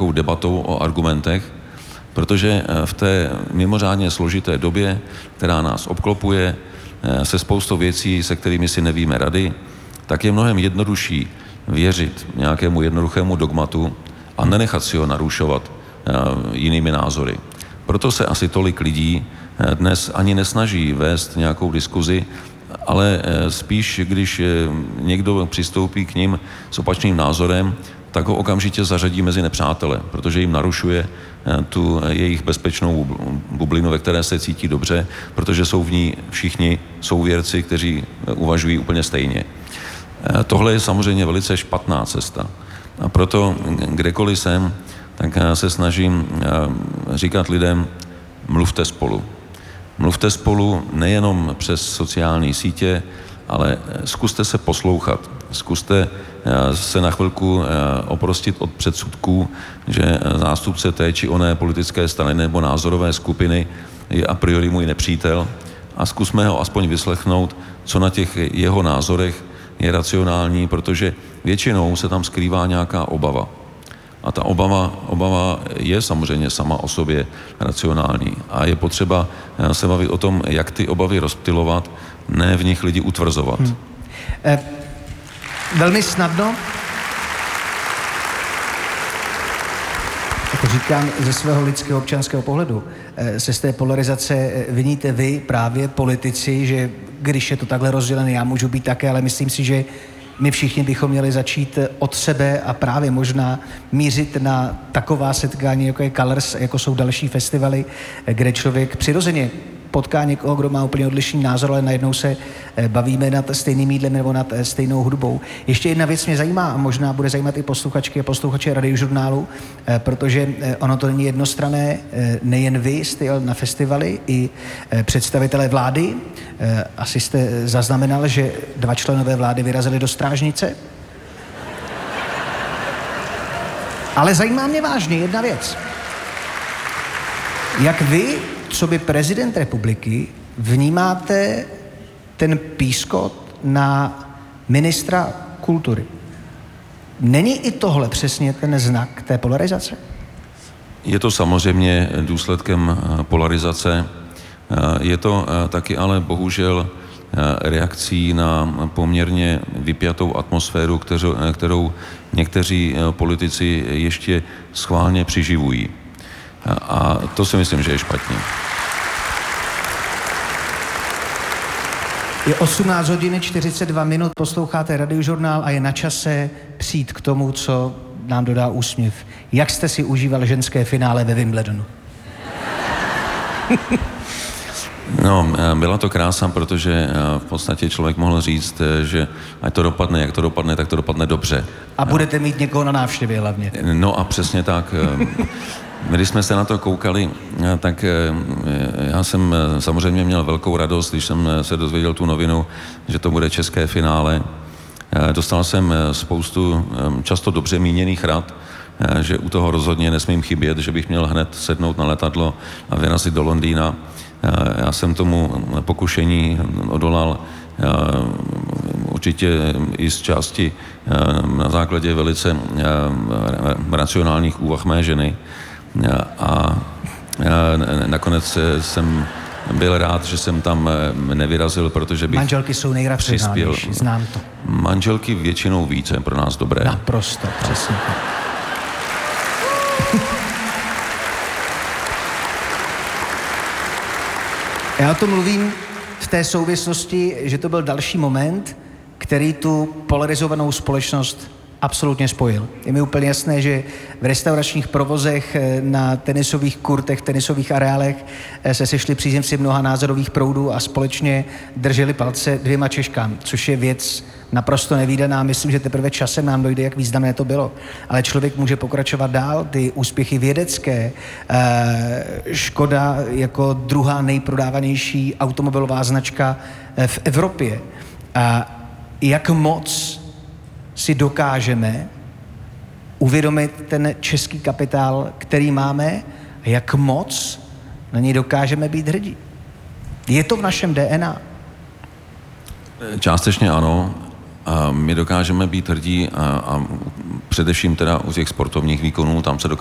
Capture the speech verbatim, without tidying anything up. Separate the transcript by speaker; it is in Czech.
Speaker 1: nějakou debatou o argumentech, protože v té mimořádně složité době, která nás obklopuje, se spoustou věcí, se kterými si nevíme rady, tak je mnohem jednodušší věřit nějakému jednoduchému dogmatu a nenechat si ho narušovat jinými názory. Proto se asi tolik lidí dnes ani nesnaží vést nějakou diskuzi, ale spíš, když někdo přistoupí k ním s opačným názorem, tak ho okamžitě zařadí mezi nepřátele, protože jim narušuje tu jejich bezpečnou bublinu, ve které se cítí dobře, protože jsou v ní všichni souvěrci, kteří uvažují úplně stejně. Tohle je samozřejmě velice špatná cesta. A proto kdekoliv jsem, tak se snažím říkat lidem, mluvte spolu. Mluvte spolu nejenom přes sociální sítě, ale zkuste se poslouchat. Zkuste se na chvilku oprostit od předsudků, že zástupce té či oné politické strany nebo názorové skupiny je a priori můj nepřítel a zkusme ho aspoň vyslechnout, co na těch jeho názorech je racionální, protože většinou se tam skrývá nějaká obava. A ta obava, obava je samozřejmě sama o sobě racionální. A je potřeba se bavit o tom, jak ty obavy rozptylovat, ne v nich lidi utvrzovat. Hmm.
Speaker 2: Eh, velmi snadno, jako říkám ze svého lidského občanského pohledu, eh, se z té polarizace viníte vy, právě politici, že když je to takhle rozdělené, já můžu být také, ale myslím si, že my všichni bychom měli začít od sebe a právě možná mířit na taková setkání, jako je Colors, jako jsou další festivaly, kde člověk přirozeně potká někoho, kdo má úplně odlišný názor, ale najednou se bavíme nad stejným jídlem nebo nad stejnou hudbou. Ještě jedna věc mě zajímá a možná bude zajímat i posluchačky a posluchače Radiožurnálu, protože ono to není jednostranné, nejen vy jste jel na festivaly, i představitelé vlády. Asi jste zaznamenal, že dva členové vlády vyrazili do Strážnice. Ale zajímá mě vážně jedna věc. Jak vy, co by prezident republiky, vnímáte ten pískot na ministra kultury? Není i tohle přesně ten znak té polarizace?
Speaker 1: Je to samozřejmě důsledkem polarizace. Je to taky ale bohužel reakcí na poměrně vypjatou atmosféru, kterou, kterou někteří politici ještě schválně přiživují. A to si myslím, že je špatně.
Speaker 2: Je osmnáct hodin čtyřicet dva minut, posloucháte Radiožurnál a je na čase přijít k tomu, co nám dodá úsměv. Jak jste si užíval ženské finále ve Wimbledonu?
Speaker 1: No, byla to krása, protože v podstatě člověk mohl říct, že ať to dopadne, jak to dopadne, tak to dopadne dobře.
Speaker 2: A budete mít někoho na návštěvě hlavně.
Speaker 1: No a přesně tak. Když jsme se na to koukali, tak já jsem samozřejmě měl velkou radost, když jsem se dozvěděl tu novinu, že to bude české finále. Dostal jsem spoustu často dobře míněných rad, že u toho rozhodně nesmím chybět, že bych měl hned sednout na letadlo a vyrazit do Londýna. Já jsem tomu pokušení odolal určitě i z části na základě velice racionálních úvah mé ženy. A nakonec jsem byl rád, že jsem tam nevyrazil, protože bych
Speaker 2: Manželky jsou nejracionálnější, znám to.
Speaker 1: Manželky většinou více pro nás dobré.
Speaker 2: Naprosto, přesně. Já o tom mluvím v té souvislosti, že to byl další moment, který tu polarizovanou společnost absolutně spojil. Je mi úplně jasné, že v restauračních provozech, na tenisových kurtech, tenisových areálech se sešli příznivci mnoha názorových proudů a společně drželi palce dvěma Češkám, což je věc naprosto nevídaná. Myslím, že teprve časem nám dojde, jak významné to bylo. Ale člověk může pokračovat dál, ty úspěchy vědecké, Škoda jako druhá nejprodávanější automobilová značka v Evropě. Jak moc si dokážeme uvědomit ten český kapitál, který máme, a jak moc na něj dokážeme být hrdí. Je to v našem D N A?
Speaker 1: Částečně ano. A my dokážeme být hrdí a, a především teda u těch sportovních výkonů, tam se dokážeme